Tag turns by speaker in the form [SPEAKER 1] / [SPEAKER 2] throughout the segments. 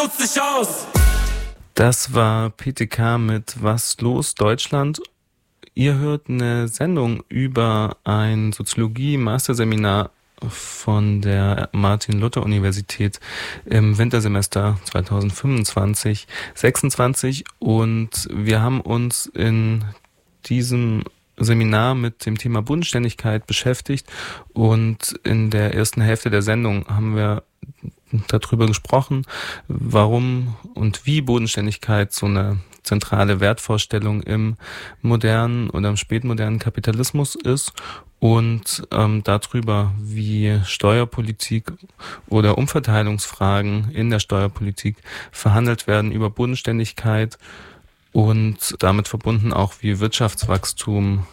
[SPEAKER 1] nutzt dich aus.
[SPEAKER 2] Das war PTK mit Was los Deutschland? Ihr hört eine Sendung über ein Soziologie-Masterseminar von der Martin-Luther-Universität im Wintersemester 2025/26 und wir haben uns in diesem Seminar mit dem Thema Bodenständigkeit beschäftigt und in der ersten Hälfte der Sendung haben wir darüber gesprochen, warum und wie Bodenständigkeit so eine zentrale Wertvorstellung im modernen oder im spätmodernen Kapitalismus ist und darüber, wie Steuerpolitik oder Umverteilungsfragen in der Steuerpolitik verhandelt werden über Bodenständigkeit und damit verbunden auch, wie Wirtschaftswachstum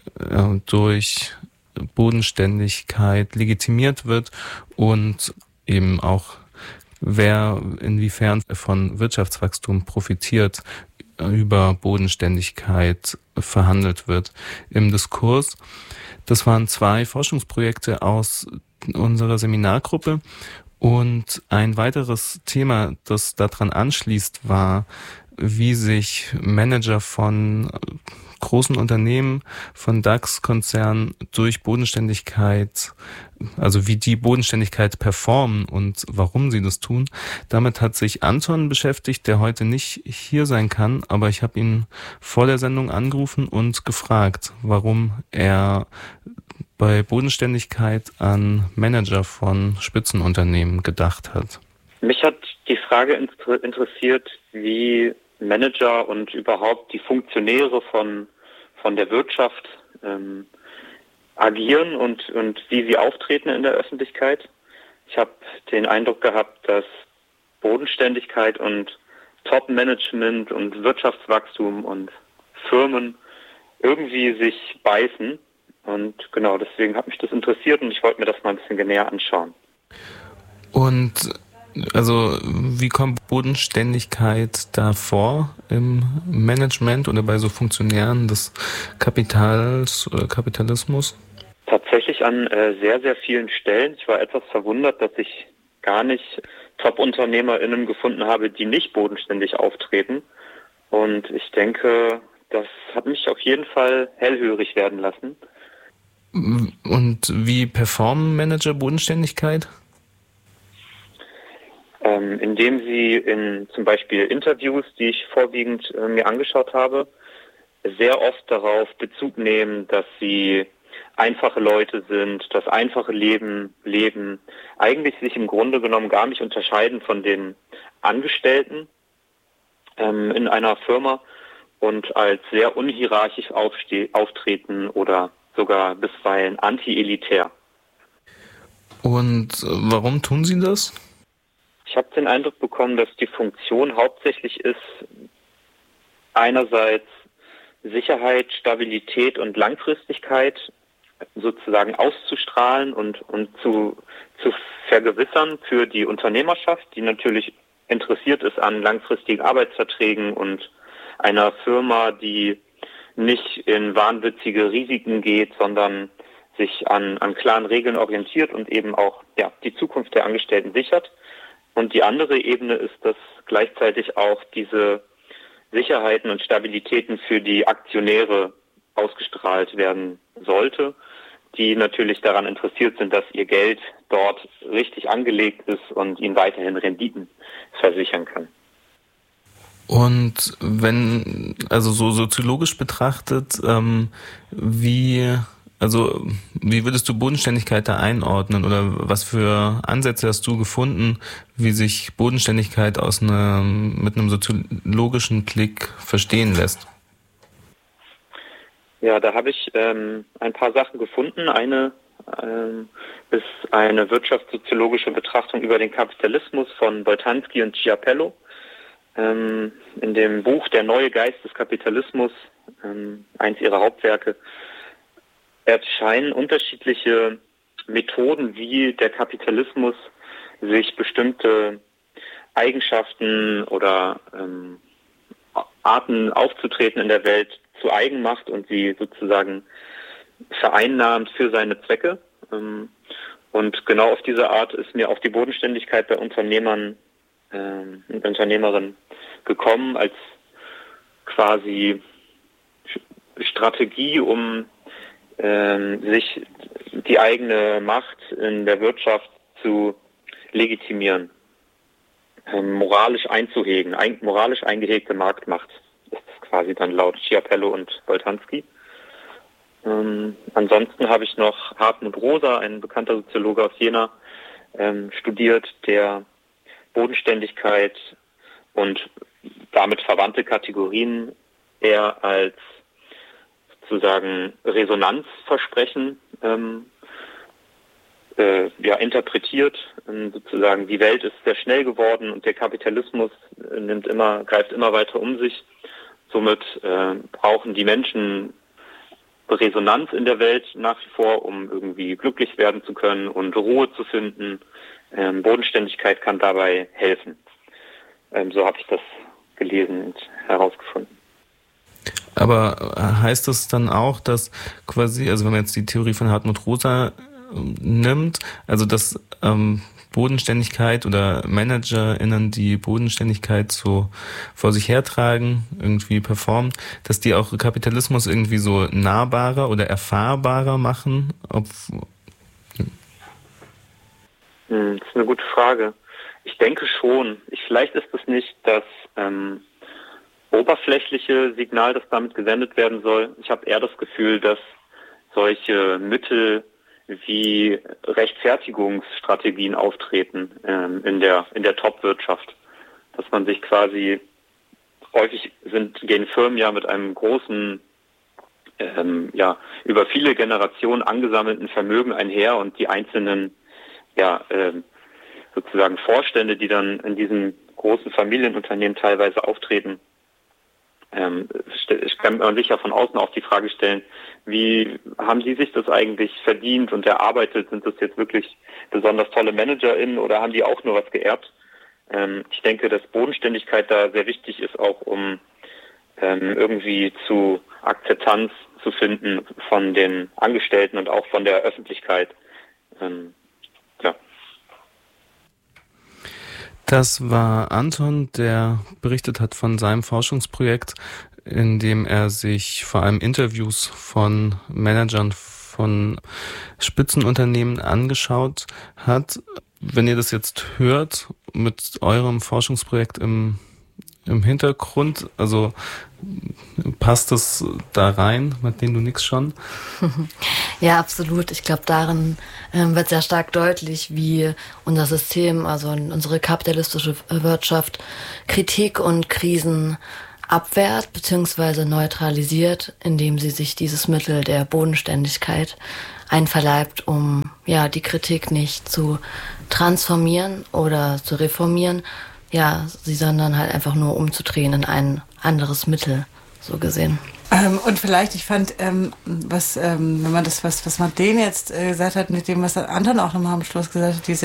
[SPEAKER 2] durch Bodenständigkeit legitimiert wird und eben auch wer inwiefern von Wirtschaftswachstum profitiert, über Bodenständigkeit verhandelt wird im Diskurs. Das waren 2 Forschungsprojekte aus unserer Seminargruppe und ein weiteres Thema, das daran anschließt, war, wie sich Manager von großen Unternehmen, von DAX-Konzernen durch Bodenständigkeit, also wie die Bodenständigkeit performen und warum sie das tun. Damit hat sich Anton beschäftigt, der heute nicht hier sein kann, aber ich habe ihn vor der Sendung angerufen und gefragt, warum er bei Bodenständigkeit an Manager von Spitzenunternehmen gedacht hat.
[SPEAKER 3] Mich hat die Frage interessiert, wie Manager und überhaupt die Funktionäre von der Wirtschaft agieren und wie sie auftreten in der Öffentlichkeit. Ich habe den Eindruck gehabt, dass Bodenständigkeit und Top-Management und Wirtschaftswachstum und Firmen irgendwie sich beißen. Und genau, deswegen hat mich das interessiert und ich wollte mir das mal ein bisschen näher anschauen.
[SPEAKER 2] Und also wie kommt Bodenständigkeit da vor im Management oder bei so Funktionären des Kapitals oder Kapitalismus?
[SPEAKER 3] Tatsächlich an sehr, sehr vielen Stellen. Ich war etwas verwundert, dass ich gar nicht Top-UnternehmerInnen gefunden habe, die nicht bodenständig auftreten. Und ich denke, das hat mich auf jeden Fall hellhörig werden lassen.
[SPEAKER 2] Und wie performen Manager Bodenständigkeit?
[SPEAKER 3] Indem sie in zum Beispiel Interviews, die ich vorwiegend mir angeschaut habe, sehr oft darauf Bezug nehmen, dass sie einfache Leute sind, das einfache Leben leben, eigentlich sich im Grunde genommen gar nicht unterscheiden von den Angestellten in einer Firma und als sehr unhierarchisch auftreten oder sogar bisweilen anti-elitär.
[SPEAKER 2] Und warum tun sie das?
[SPEAKER 3] Ich habe den Eindruck bekommen, dass die Funktion hauptsächlich ist, einerseits Sicherheit, Stabilität und Langfristigkeit sozusagen auszustrahlen und zu vergewissern für die Unternehmerschaft, die natürlich interessiert ist an langfristigen Arbeitsverträgen und einer Firma, die nicht in wahnwitzige Risiken geht, sondern sich an klaren Regeln orientiert und eben auch die Zukunft der Angestellten sichert. Und die andere Ebene ist, dass gleichzeitig auch diese Sicherheiten und Stabilitäten für die Aktionäre ausgestrahlt werden sollte, die natürlich daran interessiert sind, dass ihr Geld dort richtig angelegt ist und ihnen weiterhin Renditen versichern kann.
[SPEAKER 2] Und wenn, also so soziologisch betrachtet, wie würdest du Bodenständigkeit da einordnen oder was für Ansätze hast du gefunden, wie sich Bodenständigkeit mit einem soziologischen Blick verstehen lässt?
[SPEAKER 3] Ja, da habe ich ein paar Sachen gefunden. Eine ist eine wirtschaftssoziologische Betrachtung über den Kapitalismus von Boltanski und Chiapello. In dem Buch Der neue Geist des Kapitalismus, eins ihrer Hauptwerke, erscheinen unterschiedliche Methoden, wie der Kapitalismus sich bestimmte Eigenschaften oder Arten aufzutreten in der Welt zu eigen macht und sie sozusagen vereinnahmt für seine Zwecke. Und genau auf diese Art ist mir auch die Bodenständigkeit bei Unternehmern und Unternehmerin gekommen als quasi Strategie, um sich die eigene Macht in der Wirtschaft zu legitimieren, moralisch einzuhegen, moralisch eingehegte Marktmacht ist das quasi dann laut Schiapello und Boltanski. Ansonsten habe ich noch Hartmut Rosa, ein bekannter Soziologe aus Jena, studiert, der Bodenständigkeit und damit verwandte Kategorien eher als sozusagen Resonanzversprechen interpretiert. Sozusagen die Welt ist sehr schnell geworden und der Kapitalismus greift immer weiter um sich. Somit brauchen die Menschen Resonanz in der Welt nach wie vor, um irgendwie glücklich werden zu können und Ruhe zu finden. Bodenständigkeit kann dabei helfen. So habe ich das gelesen und herausgefunden.
[SPEAKER 2] Aber heißt das dann auch, dass quasi, also wenn man jetzt die Theorie von Hartmut Rosa nimmt, also dass Bodenständigkeit oder ManagerInnen, die Bodenständigkeit so vor sich hertragen, irgendwie performen, dass die auch Kapitalismus irgendwie so nahbarer oder erfahrbarer machen?
[SPEAKER 3] Das ist eine gute Frage. Ich denke schon. Vielleicht ist es nicht das oberflächliche Signal, das damit gesendet werden soll. Ich habe eher das Gefühl, dass solche Mittel wie Rechtfertigungsstrategien auftreten in der Top-Wirtschaft. Dass man sich quasi, häufig gehen Firmen ja mit einem großen, über viele Generationen angesammelten Vermögen einher und die einzelnen, sozusagen Vorstände, die dann in diesen großen Familienunternehmen teilweise auftreten, kann man sich ja von außen auch die Frage stellen, wie haben die sich das eigentlich verdient und erarbeitet? Sind das jetzt wirklich besonders tolle ManagerInnen oder haben die auch nur was geerbt? Ich denke, dass Bodenständigkeit da sehr wichtig ist, auch um irgendwie zu Akzeptanz zu finden von den Angestellten und auch von der Öffentlichkeit.
[SPEAKER 2] Das war Anton, der berichtet hat von seinem Forschungsprojekt, in dem er sich vor allem Interviews von Managern von Spitzenunternehmen angeschaut hat. Wenn ihr das jetzt hört mit eurem Forschungsprojekt im Hintergrund, also passt das da rein, mit dem du nix schon?
[SPEAKER 1] Ja, absolut. Ich glaube, darin wird sehr stark deutlich, wie unser System, also unsere kapitalistische Wirtschaft, Kritik und Krisen abwehrt bzw. neutralisiert, indem sie sich dieses Mittel der Bodenständigkeit einverleibt, um die Kritik nicht zu transformieren oder zu reformieren, sondern halt einfach nur umzudrehen in ein anderes Mittel, so gesehen.
[SPEAKER 4] Und vielleicht, ich fand, wenn man das, was Madeleine jetzt gesagt hat, mit dem, was Anton auch nochmal am Schluss gesagt hat,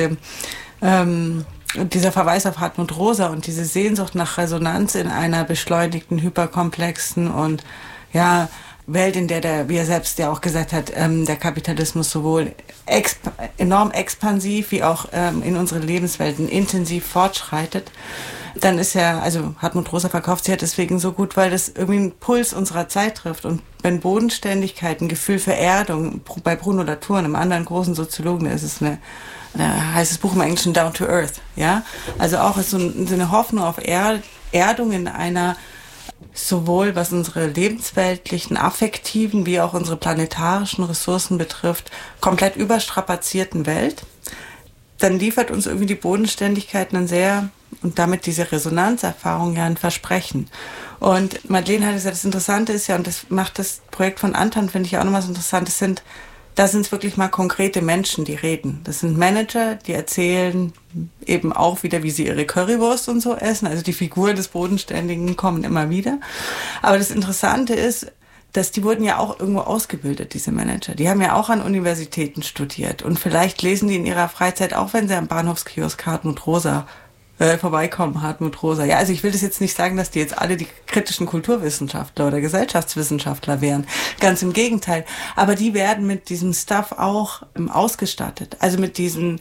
[SPEAKER 4] dieser Verweis auf Hartmut Rosa und diese Sehnsucht nach Resonanz in einer beschleunigten, hyperkomplexen und Welt, in der, wie er selbst ja auch gesagt hat, der Kapitalismus sowohl enorm expansiv wie auch in unsere Lebenswelten intensiv fortschreitet, dann ist Hartmut Rosa verkauft sich ja deswegen so gut, weil das irgendwie einen Puls unserer Zeit trifft. Und wenn Bodenständigkeit, ein Gefühl für Erdung, bei Bruno Latour, einem anderen großen Soziologen, da ist es heißt das Buch im Englischen Down to Earth, also auch ist so eine Hoffnung auf Erdung in einer sowohl was unsere lebensweltlichen, affektiven wie auch unsere planetarischen Ressourcen betrifft, komplett überstrapazierten Welt, dann liefert uns irgendwie die Bodenständigkeit dann sehr und damit diese Resonanzerfahrung ein Versprechen. Und Madeleine hat gesagt, das Interessante ist und das macht das Projekt von Anton, finde ich auch nochmal so interessant, da sind es wirklich mal konkrete Menschen, die reden. Das sind Manager, die erzählen eben auch wieder, wie sie ihre Currywurst und so essen. Also die Figuren des Bodenständigen kommen immer wieder. Aber das Interessante ist, dass die wurden ja auch irgendwo ausgebildet, diese Manager. Die haben ja auch an Universitäten studiert. Und vielleicht lesen die in ihrer Freizeit, auch wenn sie am Bahnhofskiosk Hartmut Rosa vorbeikommen, Hartmut Rosa. Ja, also ich will das jetzt nicht sagen, dass die jetzt alle die kritischen Kulturwissenschaftler oder Gesellschaftswissenschaftler wären. Ganz im Gegenteil. Aber die werden mit diesem Stuff auch ausgestattet. Also mit diesen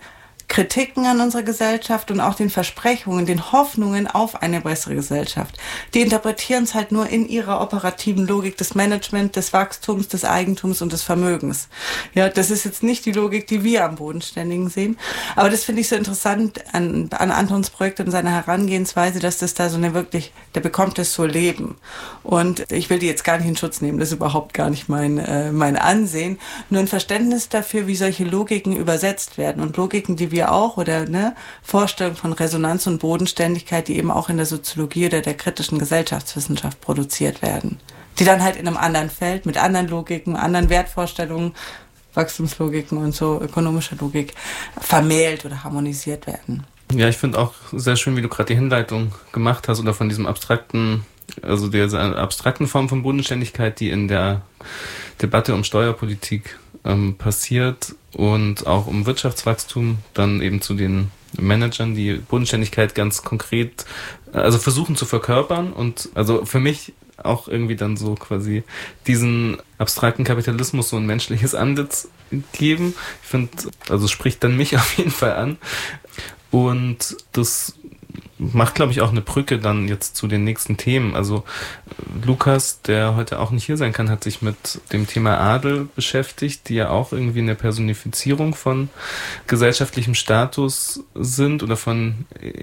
[SPEAKER 4] Kritiken an unserer Gesellschaft und auch den Versprechungen, den Hoffnungen auf eine bessere Gesellschaft. Die interpretieren es halt nur in ihrer operativen Logik des Management, des Wachstums, des Eigentums und des Vermögens. Ja, das ist jetzt nicht die Logik, die wir am Bodenständigen sehen. Aber das finde ich so interessant an Antons Projekt und seiner Herangehensweise, dass das da so eine wirklich, der bekommt das so Leben. Und ich will die jetzt gar nicht in Schutz nehmen, das ist überhaupt gar nicht mein Ansehen. Nur ein Verständnis dafür, wie solche Logiken übersetzt werden und Logiken, die wir auch oder Vorstellungen von Resonanz und Bodenständigkeit, die eben auch in der Soziologie oder der kritischen Gesellschaftswissenschaft produziert werden. Die dann halt in einem anderen Feld mit anderen Logiken, anderen Wertvorstellungen, Wachstumslogiken und so ökonomischer Logik vermählt oder harmonisiert werden.
[SPEAKER 2] Ja, ich finde auch sehr schön, wie du gerade die Hinleitung gemacht hast oder von diesem abstrakten, also dieser abstrakten Form von Bodenständigkeit, die in der Debatte um Steuerpolitik passiert und auch um Wirtschaftswachstum, dann eben zu den Managern, die Bodenständigkeit ganz konkret, also versuchen zu verkörpern und also für mich auch irgendwie dann so quasi diesen abstrakten Kapitalismus so ein menschliches Antlitz geben. Ich finde, also es spricht dann mich auf jeden Fall an und das macht, glaube ich, auch eine Brücke dann jetzt zu den nächsten Themen. Also Lukas, der heute auch nicht hier sein kann, hat sich mit dem Thema Adel beschäftigt, die ja auch irgendwie eine Personifizierung von gesellschaftlichem Status sind oder von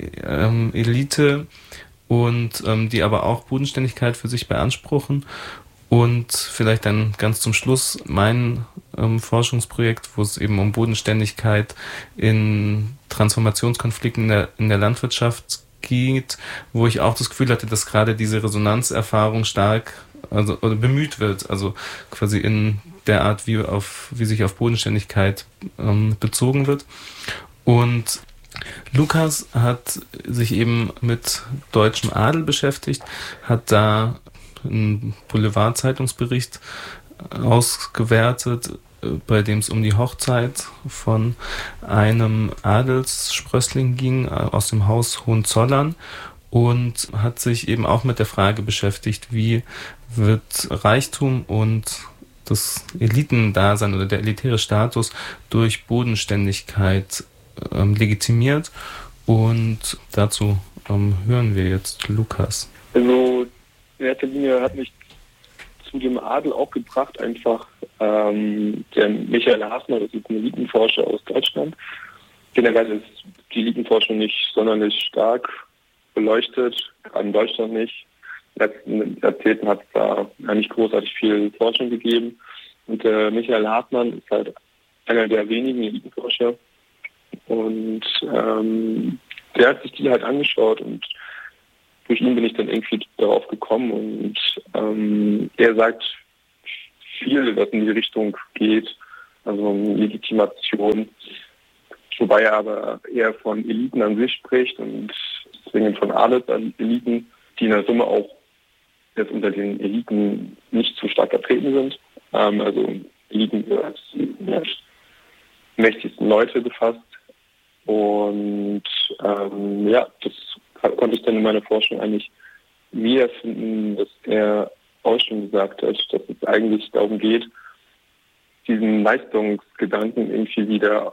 [SPEAKER 2] Elite und die aber auch Bodenständigkeit für sich beanspruchen. Und vielleicht dann ganz zum Schluss mein Forschungsprojekt, wo es eben um Bodenständigkeit in Transformationskonflikten in der Landwirtschaft geht, wo ich auch das Gefühl hatte, dass gerade diese Resonanzerfahrung stark oder bemüht wird, also quasi in der Art, wie sich auf Bodenständigkeit bezogen wird. Und Lukas hat sich eben mit deutschem Adel beschäftigt, hat da einen Boulevardzeitungsbericht ausgewertet, bei dem es um die Hochzeit von einem Adelssprössling ging aus dem Haus Hohenzollern und hat sich eben auch mit der Frage beschäftigt, wie wird Reichtum und das Elitendasein oder der elitäre Status durch Bodenständigkeit legitimiert. Und dazu hören wir jetzt Lukas.
[SPEAKER 5] Also in erster Linie hat mich zu dem Adel auch gebracht, einfach der Michael Hasner, das ist ein Elitenforscher aus Deutschland. Generell ist die Elitenforschung nicht sonderlich stark beleuchtet, gerade in Deutschland nicht. In den letzten Jahrzehnten hat es da nicht großartig viel Forschung gegeben. Und Michael Hartmann ist halt einer der wenigen Elitenforscher. Und der hat sich die halt angeschaut und durch ihn bin ich dann irgendwie darauf gekommen und er sagt viel, was in die Richtung geht, also Legitimation, wobei er aber eher von Eliten an sich spricht und deswegen von Adelseliten, die in der Summe auch jetzt unter den Eliten nicht zu stark vertreten sind. Also Eliten wird als die mächtigsten Leute gefasst und das konnte ich dann in meiner Forschung eigentlich wiederfinden, dass er auch schon gesagt hat, dass es eigentlich darum geht, diesen Leistungsgedanken irgendwie wieder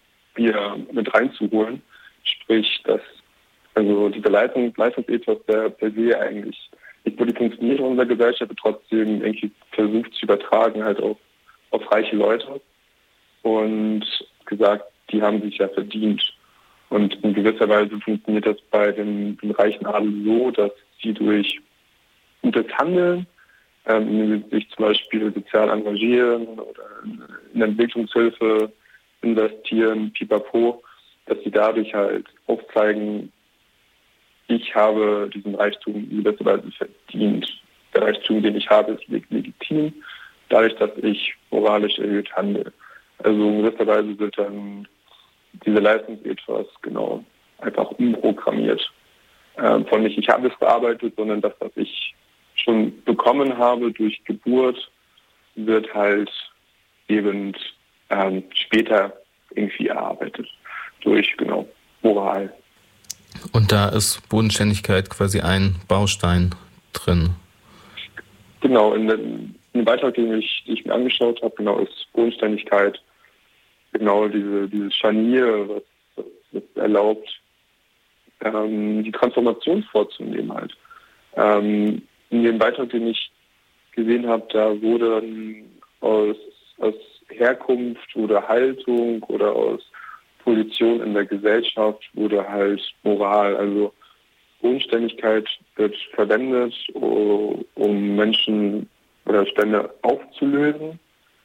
[SPEAKER 5] mit reinzuholen. Sprich, dass also dieser Leistungsethos, der per se eigentlich nicht wirklich funktioniert in unserer Gesellschaft, aber trotzdem irgendwie versucht zu übertragen halt auf reiche Leute und gesagt, die haben sich ja verdient. Und in gewisser Weise funktioniert das bei den reichen Adel so, dass sie durch gutes Handeln, indem sie sich zum Beispiel sozial engagieren oder in Entwicklungshilfe investieren, pipapo, dass sie dadurch halt aufzeigen, ich habe diesen Reichtum in gewisser Weise verdient. Der Reichtum, den ich habe, ist legitim, dadurch, dass ich moralisch erhöht handle. Also in gewisser Weise wird dann diese Leistungsethos genau einfach umprogrammiert. Von nicht, ich habe es bearbeitet, sondern das, was ich schon bekommen habe durch Geburt, wird halt eben später irgendwie erarbeitet durch Moral.
[SPEAKER 2] Und da ist Bodenständigkeit quasi ein Baustein drin.
[SPEAKER 5] Genau, in dem Beitrag, den ich mir angeschaut habe, ist Bodenständigkeit genau dieses Scharnier, was das erlaubt, die Transformation vorzunehmen halt. In dem Beitrag, den ich gesehen habe, da wurde aus Herkunft oder Haltung oder aus Position in der Gesellschaft wurde halt Moral, also Bodenständigkeit wird verwendet, um Menschen oder Stände aufzulösen,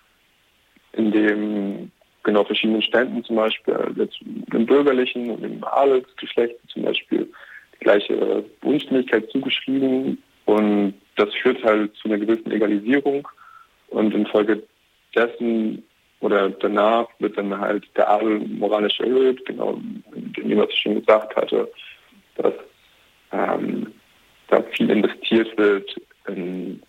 [SPEAKER 5] indem genau verschiedenen Ständen, zum Beispiel jetzt im bürgerlichen und im Adelsgeschlecht zum Beispiel, die gleiche Bodenständigkeit zugeschrieben, und das führt halt zu einer gewissen Egalisierung, und infolgedessen oder danach wird dann halt der Adel moralisch erhöht, genau dem, was ich schon gesagt hatte, dass da viel investiert wird in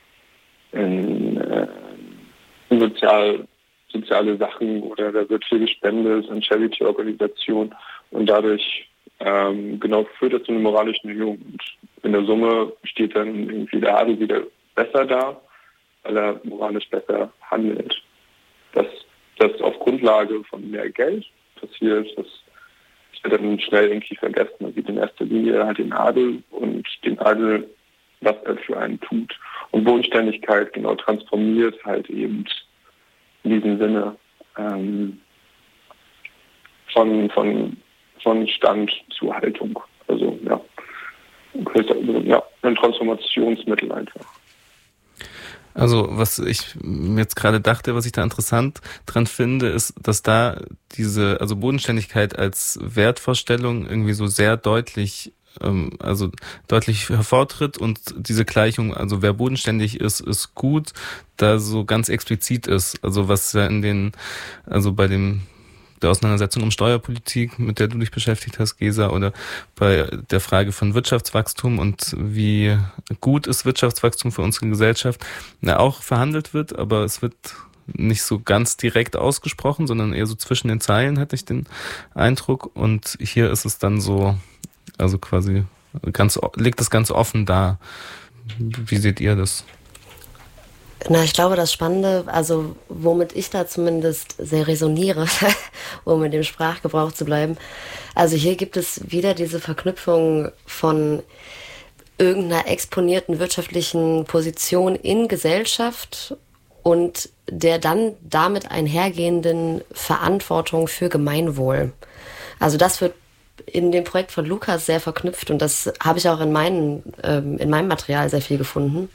[SPEAKER 5] soziale Sachen, oder da wird viel gespendet an Charity-Organisationen, und dadurch genau führt das zu einer moralischen Erhöhung. Und in der Summe steht dann irgendwie der Adel wieder besser da, weil er moralisch besser handelt. Das auf Grundlage von mehr Geld passiert, das wird dann schnell irgendwie vergessen. Man sieht in erster Linie halt den Adel und den Adel, was er für einen tut. Und Bodenständigkeit genau transformiert halt eben in diesem Sinne von Stand zu Haltung. Also ja, ein Transformationsmittel einfach.
[SPEAKER 2] Also was ich jetzt gerade dachte, was ich da interessant dran finde, ist, dass da also Bodenständigkeit als Wertvorstellung irgendwie so sehr deutlich hervortritt, und diese Gleichung, also wer bodenständig ist gut, da so ganz explizit ist. Also was ja bei der Auseinandersetzung um Steuerpolitik, mit der du dich beschäftigt hast, Gesa, oder bei der Frage von Wirtschaftswachstum und wie gut ist Wirtschaftswachstum für unsere Gesellschaft, auch verhandelt wird, aber es wird nicht so ganz direkt ausgesprochen, sondern eher so zwischen den Zeilen, hatte ich den Eindruck. Und hier ist es dann so, also quasi liegt es ganz offen da. Wie seht ihr das?
[SPEAKER 6] Ich glaube, das Spannende, also womit ich da zumindest sehr resoniere, um in dem Sprachgebrauch zu bleiben, also hier gibt es wieder diese Verknüpfung von irgendeiner exponierten wirtschaftlichen Position in Gesellschaft und der dann damit einhergehenden Verantwortung für Gemeinwohl. Also das wird in dem Projekt von Lukas sehr verknüpft, und das habe ich auch in meinem Material sehr viel gefunden,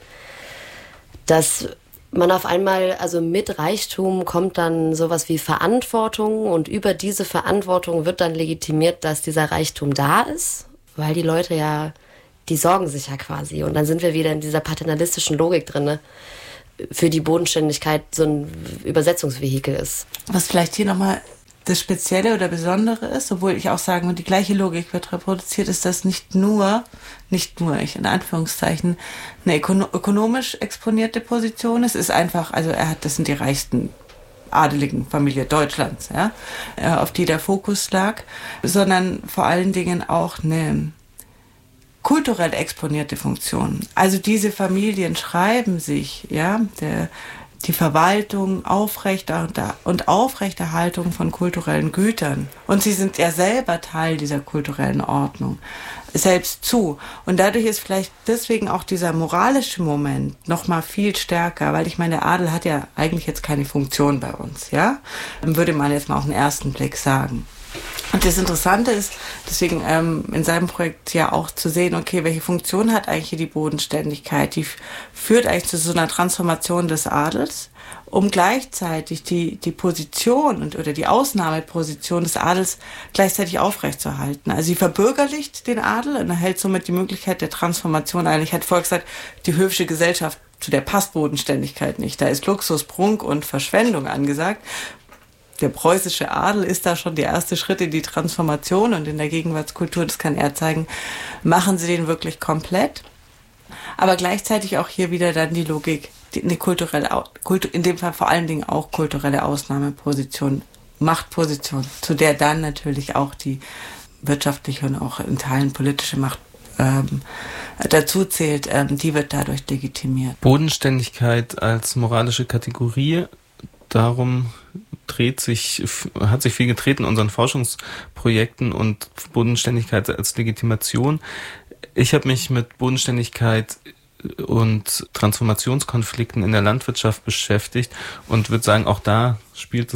[SPEAKER 6] dass man auf einmal, also mit Reichtum kommt dann sowas wie Verantwortung, und über diese Verantwortung wird dann legitimiert, dass dieser Reichtum da ist, weil die Leute ja, die sorgen sich ja quasi, und dann sind wir wieder in dieser paternalistischen Logik drin, für die Bodenständigkeit so ein Übersetzungsvehikel ist.
[SPEAKER 4] Was vielleicht hier nochmal das Spezielle oder Besondere ist, obwohl ich auch sagen würde, die gleiche Logik wird reproduziert, ist, dass nicht nur ich in Anführungszeichen eine ökonomisch exponierte Position ist. Es ist einfach, also das sind die reichsten adeligen Familie Deutschlands, ja, auf die der Fokus lag, sondern vor allen Dingen auch eine kulturell exponierte Funktion. Also diese Familien schreiben sich, ja, die Verwaltung, und Aufrechterhaltung von kulturellen Gütern. Und sie sind ja selber Teil dieser kulturellen Ordnung selbst zu. Und dadurch ist vielleicht deswegen auch dieser moralische Moment noch mal viel stärker, weil ich meine, der Adel hat ja eigentlich jetzt keine Funktion bei uns, ja? Würde man jetzt mal auf den ersten Blick sagen. Und das Interessante ist, deswegen in seinem Projekt ja auch zu sehen, okay, welche Funktion hat eigentlich hier die Bodenständigkeit? Die führt eigentlich zu so einer Transformation des Adels, um gleichzeitig die Position oder die Ausnahmeposition des Adels gleichzeitig aufrechtzuerhalten. Also sie verbürgerlicht den Adel und erhält somit die Möglichkeit der Transformation ein. Ich hatte vorher gesagt, die höfische Gesellschaft, zu der passt Bodenständigkeit nicht. Da ist Luxus, Prunk und Verschwendung angesagt. Der preußische Adel ist da schon der erste Schritt in die Transformation, und in der Gegenwartskultur, das kann er zeigen, machen sie den wirklich komplett. Aber gleichzeitig auch hier wieder dann die Logik, eine in dem Fall vor allen Dingen auch kulturelle Ausnahmeposition, Machtposition, zu der dann natürlich auch die wirtschaftliche und auch in Teilen politische Macht dazu zählt, die wird dadurch legitimiert.
[SPEAKER 2] Bodenständigkeit als moralische Kategorie, darum hat sich viel gedreht in unseren Forschungsprojekten und Bodenständigkeit als Legitimation. Ich habe mich mit Bodenständigkeit und Transformationskonflikten in der Landwirtschaft beschäftigt und würde sagen, auch da spielt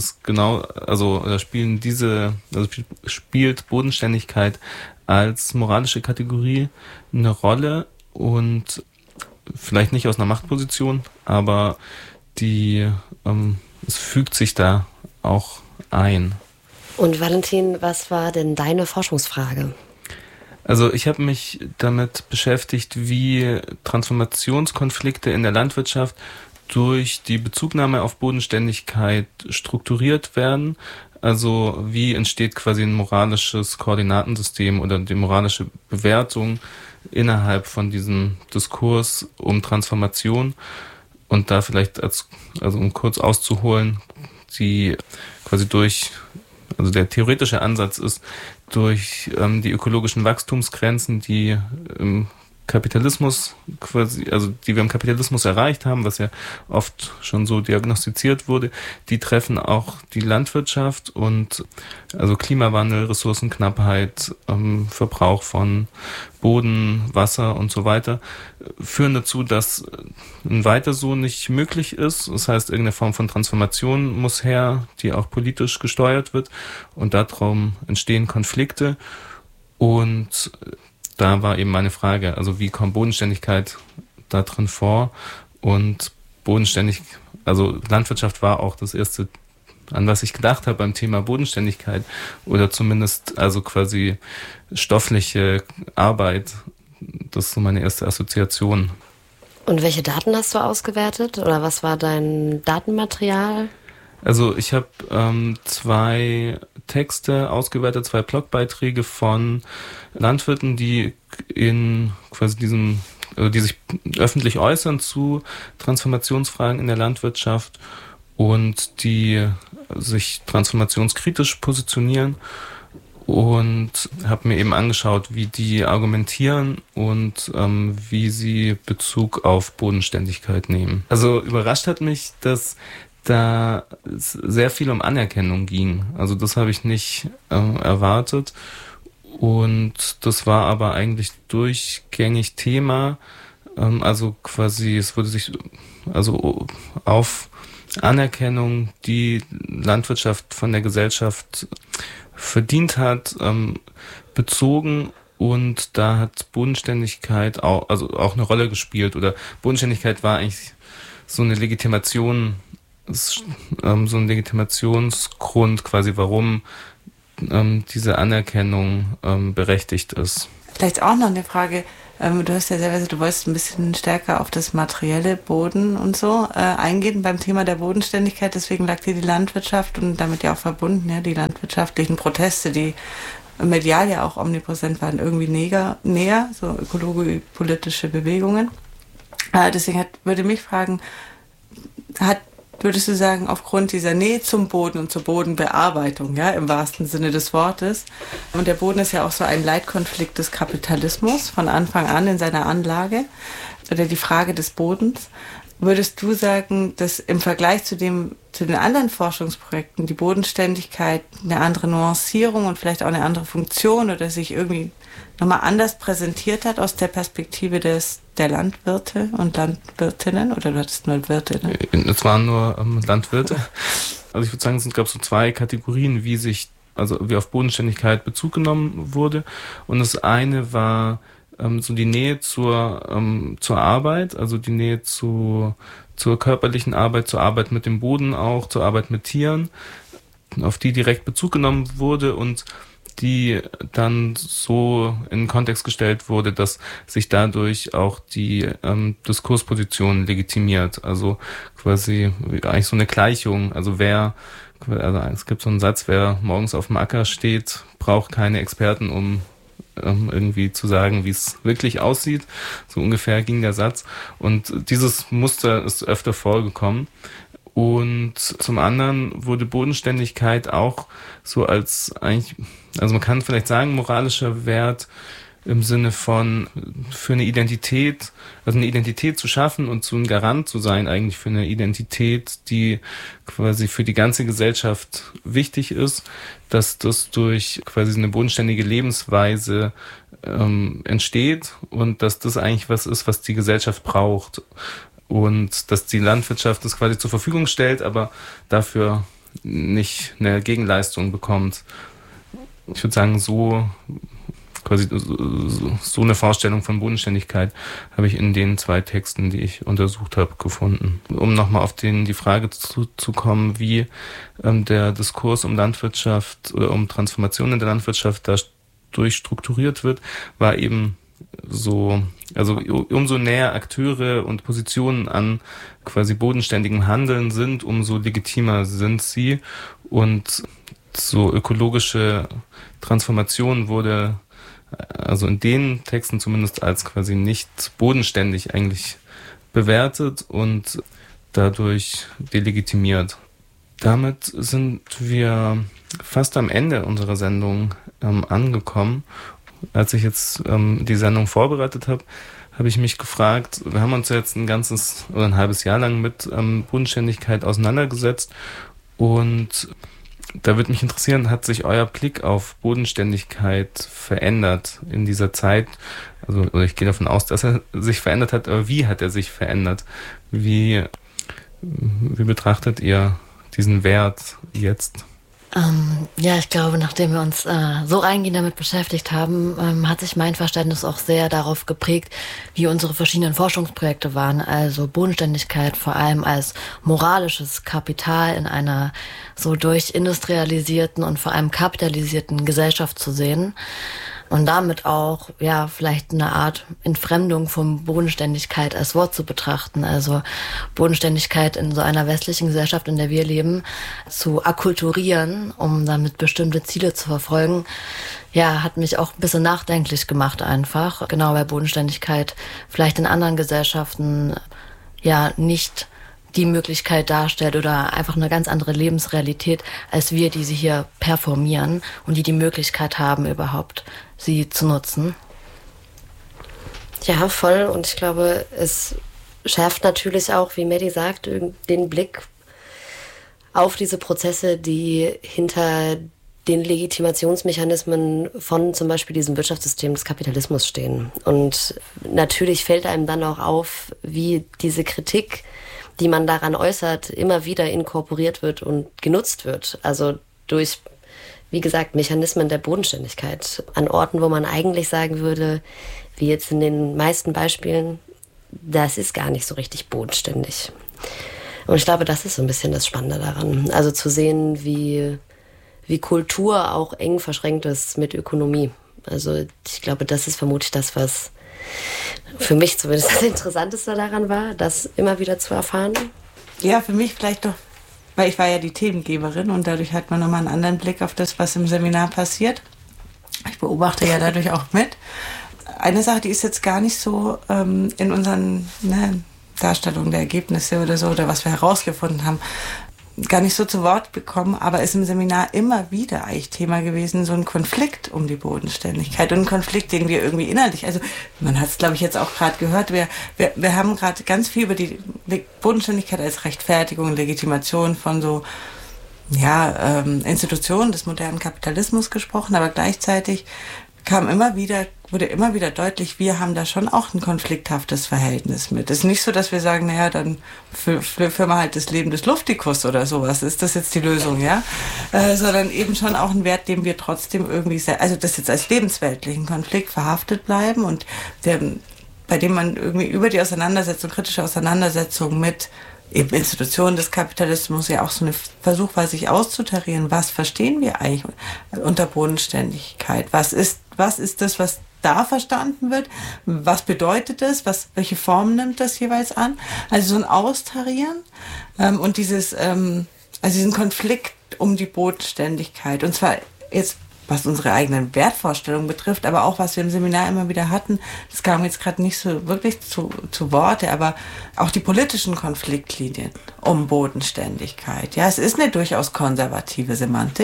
[SPEAKER 2] spielt Bodenständigkeit als moralische Kategorie eine Rolle und vielleicht nicht aus einer Machtposition, aber es fügt sich da auch ein.
[SPEAKER 6] Und Valentin, was war denn deine Forschungsfrage?
[SPEAKER 2] Also ich habe mich damit beschäftigt, wie Transformationskonflikte in der Landwirtschaft durch die Bezugnahme auf Bodenständigkeit strukturiert werden. Also wie entsteht quasi ein moralisches Koordinatensystem oder die moralische Bewertung innerhalb von diesem Diskurs um Transformation. Und da vielleicht um kurz auszuholen, der theoretische Ansatz ist, durch die ökologischen Wachstumsgrenzen, die im Kapitalismus die wir im Kapitalismus erreicht haben, was ja oft schon so diagnostiziert wurde, die treffen auch die Landwirtschaft und also Klimawandel, Ressourcenknappheit, Verbrauch von Boden, Wasser und so weiter, führen dazu, dass ein Weiter so nicht möglich ist. Das heißt, irgendeine Form von Transformation muss her, die auch politisch gesteuert wird und darum entstehen Konflikte und da war eben meine Frage, also wie kommt Bodenständigkeit da drin vor und Landwirtschaft war auch das erste, an was ich gedacht habe beim Thema Bodenständigkeit oder zumindest also quasi stoffliche Arbeit, das ist so meine erste Assoziation.
[SPEAKER 6] Und welche Daten hast du ausgewertet oder was war dein Datenmaterial?
[SPEAKER 2] Also ich habe 2 Texte ausgewertet, 2 Blogbeiträge von Landwirten, die in quasi die sich öffentlich äußern zu Transformationsfragen in der Landwirtschaft und die sich transformationskritisch positionieren und habe mir eben angeschaut, wie die argumentieren und wie sie Bezug auf Bodenständigkeit nehmen. Also überrascht hat mich, dass da sehr viel um Anerkennung ging. Also das habe ich nicht erwartet. Und das war aber eigentlich durchgängig Thema. Also quasi, es wurde sich auf Anerkennung, die Landwirtschaft von der Gesellschaft verdient hat, bezogen. Und da hat Bodenständigkeit auch eine Rolle gespielt. Oder Bodenständigkeit war eigentlich so eine Legitimation, so ein Legitimationsgrund quasi, warum diese Anerkennung berechtigt ist.
[SPEAKER 4] Vielleicht auch noch eine Frage. Du hast ja selber, du wolltest ein bisschen stärker auf das materielle Boden und so eingehen beim Thema der Bodenständigkeit. Deswegen lag dir die Landwirtschaft und damit ja auch verbunden, ja, die landwirtschaftlichen Proteste, die medial ja auch omnipräsent waren, irgendwie näher, so ökologisch-politische Bewegungen. Deswegen würde mich fragen, würdest du sagen, aufgrund dieser Nähe zum Boden und zur Bodenbearbeitung, ja, im wahrsten Sinne des Wortes, und der Boden ist ja auch so ein Leitkonflikt des Kapitalismus von Anfang an in seiner Anlage, oder die Frage des Bodens, würdest du sagen, dass im Vergleich zu den anderen Forschungsprojekten die Bodenständigkeit eine andere Nuancierung und vielleicht auch eine andere Funktion oder sich irgendwie nochmal anders präsentiert hat aus der Perspektive der Landwirte und Landwirtinnen? Oder du hattest nur Wirte, ne?
[SPEAKER 2] Es waren nur Landwirte. Also ich würde sagen, es gab so 2 Kategorien, wie auf Bodenständigkeit Bezug genommen wurde. Und das eine war so die Nähe zur Arbeit, also die Nähe zur körperlichen Arbeit, zur Arbeit mit dem Boden auch, zur Arbeit mit Tieren, auf die direkt Bezug genommen wurde und die dann so in den Kontext gestellt wurde, dass sich dadurch auch die Diskursposition legitimiert. Also quasi eigentlich so eine Gleichung. Also es gibt so einen Satz, wer morgens auf dem Acker steht, braucht keine Experten, um irgendwie zu sagen, wie es wirklich aussieht. So ungefähr ging der Satz. Und dieses Muster ist öfter vorgekommen. Und zum anderen wurde Bodenständigkeit auch so als eigentlich, also man kann vielleicht sagen, moralischer Wert im Sinne von für eine Identität, also eine Identität zu schaffen und so ein Garant zu sein eigentlich für eine Identität, die quasi für die ganze Gesellschaft wichtig ist, dass das durch quasi eine bodenständige Lebensweise entsteht und dass das eigentlich was ist, was die Gesellschaft braucht. Und dass die Landwirtschaft das quasi zur Verfügung stellt, aber dafür nicht eine Gegenleistung bekommt. Ich würde sagen, so eine Vorstellung von Bodenständigkeit habe ich in den 2 Texten, die ich untersucht habe, gefunden. Um nochmal auf die Frage zu kommen, wie der Diskurs um Landwirtschaft oder um Transformation in der Landwirtschaft da durchstrukturiert wird, war eben so, also umso näher Akteure und Positionen an quasi bodenständigem Handeln sind, umso legitimer sind sie. Und so ökologische Transformation wurde also in den Texten zumindest als quasi nicht bodenständig eigentlich bewertet und dadurch delegitimiert. Damit sind wir fast am Ende unserer Sendung angekommen. Als ich jetzt die Sendung vorbereitet habe, habe ich mich gefragt, wir haben uns jetzt ein ganzes oder ein halbes Jahr lang mit Bodenständigkeit auseinandergesetzt und da würde mich interessieren, hat sich euer Blick auf Bodenständigkeit verändert in dieser Zeit? Also, oder ich gehe davon aus, dass er sich verändert hat, aber wie hat er sich verändert? Wie betrachtet ihr diesen Wert jetzt?
[SPEAKER 1] Ja, ich glaube, nachdem wir uns so eingehend damit beschäftigt haben, hat sich mein Verständnis auch sehr darauf geprägt, wie unsere verschiedenen Forschungsprojekte waren. Also Bodenständigkeit vor allem als moralisches Kapital in einer so durchindustrialisierten und vor allem kapitalisierten Gesellschaft zu sehen. Und damit auch, ja, vielleicht eine Art Entfremdung von Bodenständigkeit als Wort zu betrachten. Also Bodenständigkeit in so einer westlichen Gesellschaft, in der wir leben, zu akkulturieren, um damit bestimmte Ziele zu verfolgen, ja, hat mich auch ein bisschen nachdenklich gemacht einfach. Genau, weil Bodenständigkeit vielleicht in anderen Gesellschaften ja nicht die Möglichkeit darstellt oder einfach eine ganz andere Lebensrealität, als wir, die sie hier performieren und die Möglichkeit haben, überhaupt sie zu nutzen.
[SPEAKER 6] Ja, voll. Und ich glaube, es schärft natürlich auch, wie Maddie sagt, den Blick auf diese Prozesse, die hinter den Legitimationsmechanismen von zum Beispiel diesem Wirtschaftssystem des Kapitalismus stehen. Und natürlich fällt einem dann auch auf, wie diese Kritik, die man daran äußert, immer wieder inkorporiert wird und genutzt wird. Also durch, wie gesagt, Mechanismen der Bodenständigkeit an Orten, wo man eigentlich sagen würde, wie jetzt in den meisten Beispielen, das ist gar nicht so richtig bodenständig. Und ich glaube, das ist so ein bisschen das Spannende daran. Also zu sehen, wie Kultur auch eng verschränkt ist mit Ökonomie. Also ich glaube, das ist vermutlich das, was für mich zumindest das Interessanteste daran war, das immer wieder zu erfahren.
[SPEAKER 4] Ja, für mich vielleicht doch, weil ich war ja die Themengeberin und dadurch hat man nochmal einen anderen Blick auf das, was im Seminar passiert. Ich beobachte ja dadurch auch mit. Eine Sache, die ist jetzt gar nicht so in unseren Darstellungen der Ergebnisse oder so, oder was wir herausgefunden haben, gar nicht so zu Wort bekommen, aber ist im Seminar immer wieder eigentlich Thema gewesen, so ein Konflikt um die Bodenständigkeit und ein Konflikt, den wir irgendwie innerlich, also man hat es, glaube ich, jetzt auch gerade gehört, wir haben gerade ganz viel über die Bodenständigkeit als Rechtfertigung, Legitimation von so Institutionen des modernen Kapitalismus gesprochen, aber gleichzeitig wurde immer wieder deutlich, wir haben da schon auch ein konflikthaftes Verhältnis mit. Es ist nicht so, dass wir sagen, naja, dann führen wir halt das Leben des Luftikus oder sowas. Ist das jetzt die Lösung, ja? Sondern eben schon auch ein Wert, dem wir trotzdem irgendwie, also das jetzt als lebensweltlichen Konflikt verhaftet bleiben und bei dem man irgendwie über die kritische Auseinandersetzung mit eben Institutionen des Kapitalismus ja auch so eine Versuch war, sich auszutarieren. Was verstehen wir eigentlich unter Bodenständigkeit? Was ist das, was da verstanden wird? Was bedeutet das? Welche Form nimmt das jeweils an? Also so ein Austarieren und diesen Konflikt um die Bodenständigkeit. Und zwar jetzt, was unsere eigenen Wertvorstellungen betrifft, aber auch, was wir im Seminar immer wieder hatten, das kam jetzt gerade nicht so wirklich zu Worte, aber auch die politischen Konfliktlinien um Bodenständigkeit. Ja, es ist eine durchaus konservative Semantik.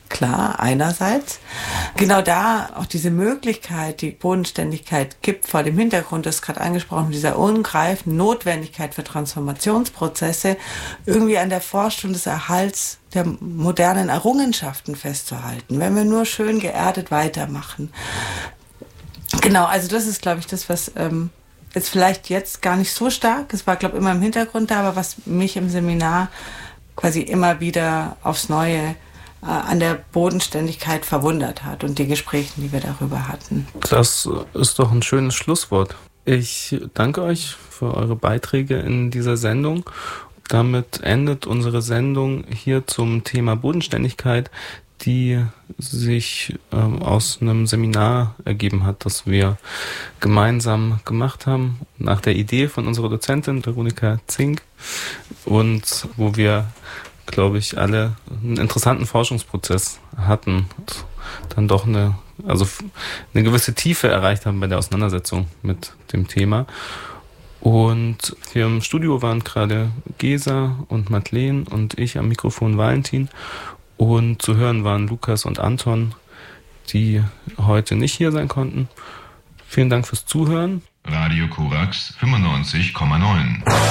[SPEAKER 4] Klar, einerseits. Genau da auch diese Möglichkeit, die Bodenständigkeit gibt vor dem Hintergrund, das gerade angesprochen, dieser ungreifenden Notwendigkeit für Transformationsprozesse, irgendwie an der Forschung des Erhalts der modernen Errungenschaften festzuhalten, wenn wir nur schön geerdet weitermachen. Genau, also das ist, glaube ich, das, was jetzt vielleicht gar nicht so stark, es war, glaube ich, immer im Hintergrund da, aber was mich im Seminar quasi immer wieder aufs Neue an der Bodenständigkeit verwundert hat und die Gespräche, die wir darüber hatten.
[SPEAKER 2] Das ist doch ein schönes Schlusswort. Ich danke euch für eure Beiträge in dieser Sendung. Damit endet unsere Sendung hier zum Thema Bodenständigkeit, die sich aus einem Seminar ergeben hat, das wir gemeinsam gemacht haben, nach der Idee von unserer Dozentin Veronika Zink, und wo wir, glaube ich, alle einen interessanten Forschungsprozess hatten und dann doch eine gewisse Tiefe erreicht haben bei der Auseinandersetzung mit dem Thema. Und hier im Studio waren gerade Gesa und Madeleine und ich am Mikrofon Valentin. Und zu hören waren Lukas und Anton, die heute nicht hier sein konnten. Vielen Dank fürs Zuhören.
[SPEAKER 7] Radio Korax 95,9.